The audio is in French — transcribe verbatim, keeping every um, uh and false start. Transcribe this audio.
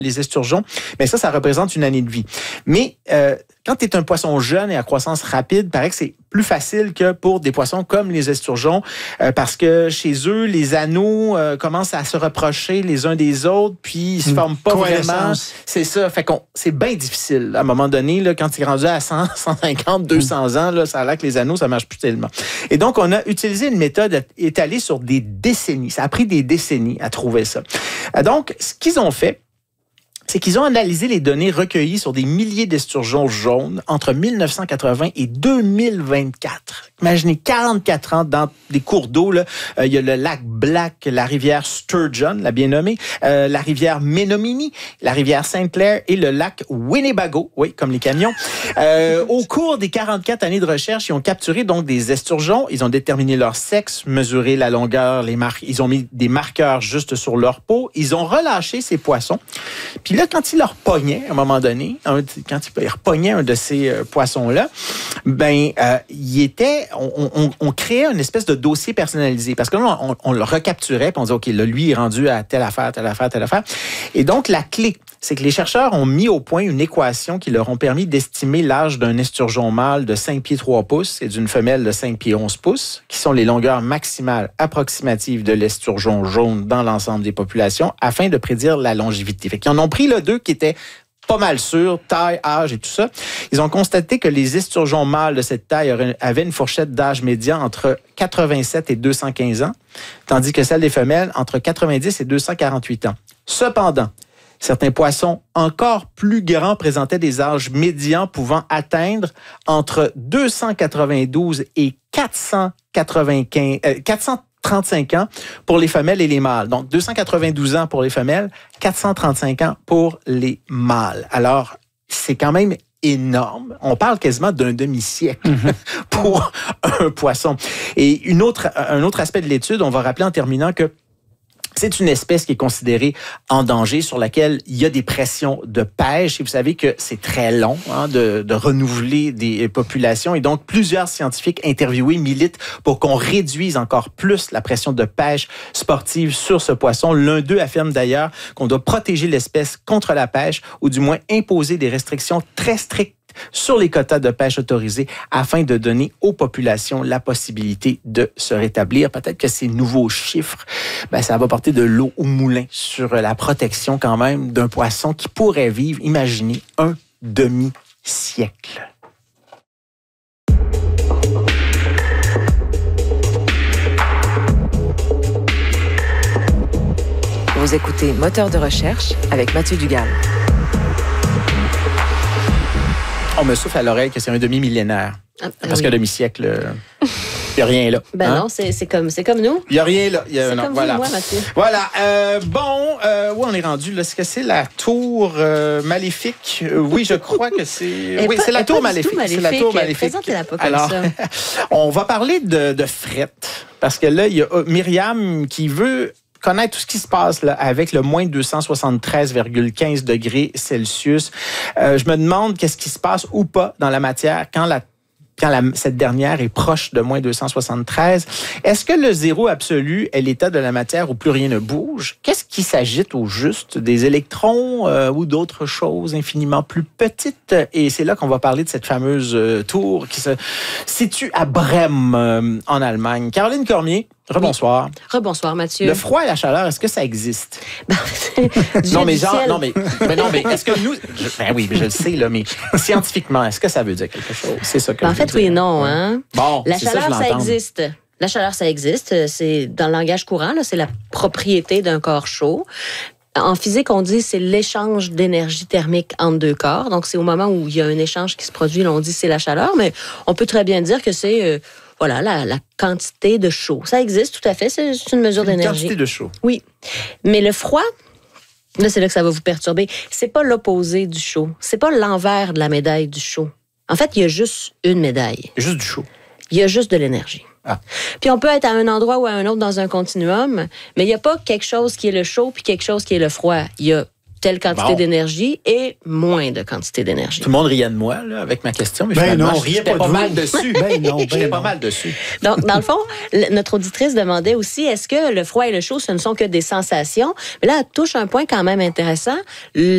les esturgeons, mais ça, ça représente une année de vie. Mais euh, quand tu es un poisson jeune et à croissance rapide, il paraît que c'est plus facile que pour des poissons comme les esturgeons, euh, parce que chez eux, les anneaux euh, commencent à se reprocher les uns des autres, puis ils se forment pas vraiment. C'est ça. Fait qu'on c'est bien difficile. À un moment donné, là, quand tu es rendu à cent, cent cinquante, deux cents ans, là, ça a l'air que les anneaux, ça marche plus tellement. Et donc, on a utilisé une méthode étalée sur des décennies. Ça a pris des décennies à trouver ça. Donc, ce qu'ils ont fait, c'est qu'ils ont analysé les données recueillies sur des milliers d'esturgeons jaunes entre mille neuf cent quatre-vingts et deux mille vingt-quatre. Imaginez, quarante-quatre ans dans des cours d'eau. Là, euh, il y a le lac Black, la rivière Sturgeon, la bien nommée, euh, la rivière Menominee, la rivière Sainte-Claire et le lac Winnebago, oui, comme les camions. Euh, au cours des quarante-quatre années de recherche, ils ont capturé donc des esturgeons. Ils ont déterminé leur sexe, mesuré la longueur, les mar- ils ont mis des marqueurs juste sur leur peau. Ils ont relâché ces poissons. Puis là, quand ils leur pognaient, à un moment donné, un, quand ils repognaient un de ces euh, poissons-là, ben, euh, il était, on, on, on créait une espèce de dossier personnalisé. Parce que là, on, on le recapturait, puis on disait, OK, là, lui, il est rendu à telle affaire, telle affaire, telle affaire. Et donc, la clé, c'est que les chercheurs ont mis au point une équation qui leur ont permis d'estimer l'âge d'un esturgeon mâle de cinq pieds trois pouces et d'une femelle de cinq pieds onze pouces, qui sont les longueurs maximales approximatives de l'esturgeon jaune dans l'ensemble des populations, afin de prédire la longévité. Fait qu'ils en ont pris là, deux qui étaient pas mal sûrs, taille, âge et tout ça. Ils ont constaté que les esturgeons mâles de cette taille avaient une fourchette d'âge médian entre quatre-vingt-sept et deux cent quinze ans, tandis que celle des femelles entre quatre-vingt-dix et deux cent quarante-huit ans. Cependant, certains poissons encore plus grands présentaient des âges médians pouvant atteindre entre deux cent quatre-vingt-douze et quatre cent quatre-vingt-quinze, euh, quatre cent trente-cinq ans pour les femelles et les mâles. Donc, deux cent quatre-vingt-douze ans pour les femelles, quatre cent trente-cinq ans pour les mâles. Alors, c'est quand même énorme. On parle quasiment d'un demi-siècle mm-hmm. pour un poisson. Et une autre, un autre aspect de l'étude, on va rappeler en terminant que c'est une espèce qui est considérée en danger, sur laquelle il y a des pressions de pêche. Et vous savez que c'est très long hein, de, de renouveler des populations. Et donc, plusieurs scientifiques interviewés militent pour qu'on réduise encore plus la pression de pêche sportive sur ce poisson. L'un d'eux affirme d'ailleurs qu'on doit protéger l'espèce contre la pêche, ou du moins imposer des restrictions très strictes sur les quotas de pêche autorisés afin de donner aux populations la possibilité de se rétablir. Peut-être que ces nouveaux chiffres, ben, ça va porter de l'eau au moulin sur la protection quand même d'un poisson qui pourrait vivre, imaginez, un demi-siècle. Vous écoutez Moteur de recherche avec Mathieu Dugal. On me souffle à l'oreille que c'est un demi-millénaire. Ah, parce oui. qu'un demi-siècle, il n'y a rien là. Ben hein? non, c'est, c'est, comme, c'est comme nous. Il n'y a rien là. Y a, c'est non, comme voilà. vous, moi, Mathieu. Voilà. Euh, bon, euh, où on est rendu? Là? Est-ce que c'est la tour euh, maléfique? Euh, oui, je crois que c'est... Et oui, pas, c'est la tour maléfique. maléfique. C'est la tour maléfique. Présentez-la pas comme Alors, ça. on va parler de, de fret. Parce que là, il y a Myriam qui veut connaître tout ce qui se passe là, avec le moins deux cent soixante-treize virgule quinze degrés Celsius. Euh, je me demande qu'est-ce qui se passe ou pas dans la matière quand la quand la, cette dernière est proche de moins deux cent soixante-treize. Est-ce que le zéro absolu est l'état de la matière où plus rien ne bouge? Qu'est-ce qui s'agite au juste? Des électrons euh, ou d'autres choses infiniment plus petites? Et c'est là qu'on va parler de cette fameuse euh, tour qui se situe à Brême, euh, en Allemagne. Caroline Cormier, rebonsoir. Oui. Rebonsoir, Mathieu. Le froid et la chaleur, est-ce que ça existe? Ben, non, mais genre, non, mais, mais non, mais est-ce que nous, je, ben oui, je le sais, là, mais scientifiquement, est-ce que ça veut dire quelque chose? C'est ça que ben, je En fait, veux oui dire. et non, hein. Bon, la c'est chaleur, ça, ça existe. La chaleur, ça existe. C'est dans le langage courant, là, c'est la propriété d'un corps chaud. En physique, on dit que c'est l'échange d'énergie thermique entre deux corps. Donc, c'est au moment où il y a un échange qui se produit, là, on dit que c'est la chaleur, mais on peut très bien dire que c'est euh, voilà, la, la quantité de chaud. Ça existe tout à fait, c'est, c'est une mesure une d'énergie. Quantité de chaud. Oui. Mais le froid, là, c'est là que ça va vous perturber. C'est pas l'opposé du chaud. C'est pas l'envers de la médaille du chaud. En fait, il y a juste une médaille. Il y a juste du chaud. Il y a juste de l'énergie. Ah. Puis on peut être à un endroit ou à un autre dans un continuum, mais il n'y a pas quelque chose qui est le chaud puis quelque chose qui est le froid. Il y a telle quantité bon. d'énergie et moins de quantité d'énergie. Tout le monde riait de moi là, avec ma question, mais ben finalement, non, je riait j'étais pas, pas de mal dessus. Ben non, ben j'étais non. pas mal dessus. Donc, dans le fond, le, notre auditrice demandait aussi, est-ce que le froid et le chaud, ce ne sont que des sensations? Mais là, elle touche un point quand même intéressant.